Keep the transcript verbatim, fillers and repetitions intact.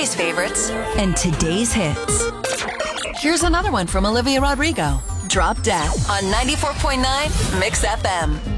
yesterday's favorites and today's hits. Here's another one from Olivia Rodrigo. Drop Dead on ninety-four point nine Mix F M.